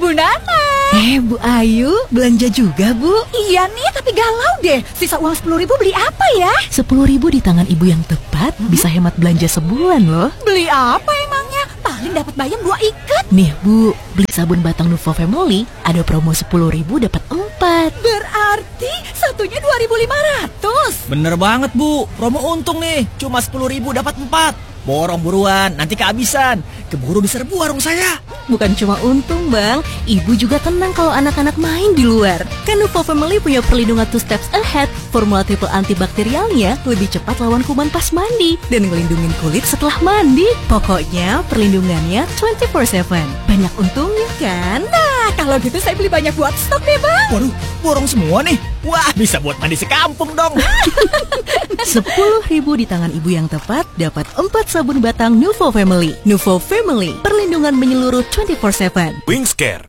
Bu Nana. Bu Ayu, belanja juga Bu? Iya nih, tapi galau deh. Sisa uang 10.000 beli apa ya? 10.000 di tangan ibu yang tepat bisa hemat belanja sebulan loh. Beli apa emangnya? Paling dapat bayam 2 ikat. Nih Bu, beli sabun batang Nuvo Family ada promo 10.000 dapat 4. Berarti satunya 2.500. Bener banget Bu, promo untung nih. Cuma 10.000 dapat 4. Borong buruan, nanti kehabisan. Keburu diserbu warung saya. Bukan cuma untung Bang, ibu juga tenang kalau anak-anak main di luar. Kan Nuvo Family punya perlindungan 2 steps ahead. Formula triple antibakterialnya lebih cepat lawan kuman pas mandi dan ngelindungin kulit setelah mandi. Pokoknya perlindungannya 24/7. Banyak untungnya kan? Nah, kalau gitu saya beli banyak buat stok deh, Bang. Waduh, borong semua nih. Wah, bisa buat mandi sekampung dong. 10.000 di tangan ibu yang tepat dapat 4 sabun batang Nuvo Family. Nuvo Family, perlindungan menyeluruh 24/7. Wingscare.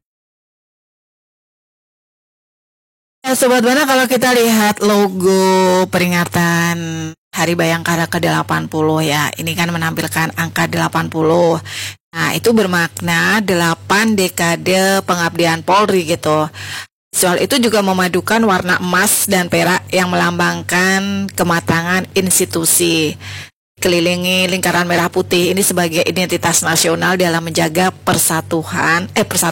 Ya, Sobat Bana, kalau kita lihat logo peringatan Hari Bayangkara ke-80 ya, ini kan menampilkan angka 80. Nah, itu bermakna 8 dekade pengabdian Polri gitu. Soal itu juga memadukan warna emas dan perak yang melambangkan kematangan institusi. Kelilingi lingkaran merah putih ini sebagai identitas nasional dalam menjaga persatuan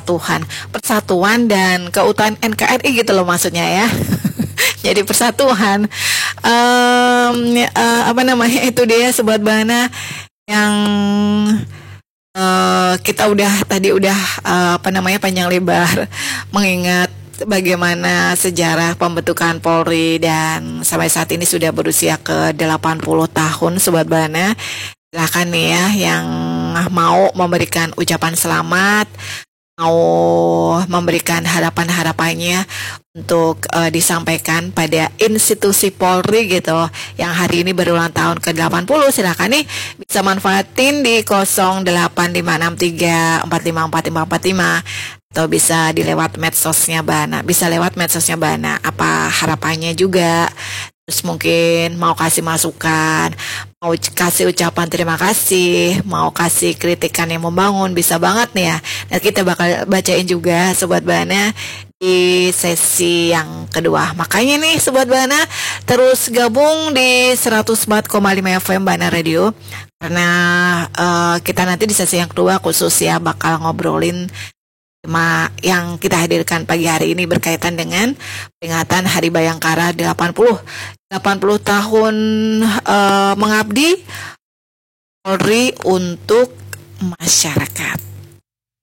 dan keutuhan NKRI gitu loh maksudnya ya. Jadi persatuan itu dia Sobat Bana yang kita tadi udah panjang lebar mengingat bagaimana sejarah pembentukan Polri dan sampai saat ini sudah berusia ke 80 tahun Sobat Bana. Silakan nih ya yang mau memberikan ucapan selamat, mau memberikan harapan-harapannya untuk disampaikan pada institusi Polri gitu yang hari ini berulang tahun ke-80. Silakan nih bisa manfaatin di 085634545445 atau bisa dilewat medsosnya Bana, apa harapannya juga. Terus mungkin mau kasih masukan, mau kasih ucapan terima kasih, mau kasih kritikan yang membangun, bisa banget nih ya. Dan kita bakal bacain juga Sobat Bana di sesi yang kedua. Makanya nih Sobat Bana terus gabung di 104,5 FM Bana Radio. Karena kita nanti di sesi yang kedua khusus ya bakal ngobrolin tema yang kita hadirkan pagi hari ini berkaitan dengan peringatan Hari Bayangkara 80 tahun mengabdi Polri untuk masyarakat.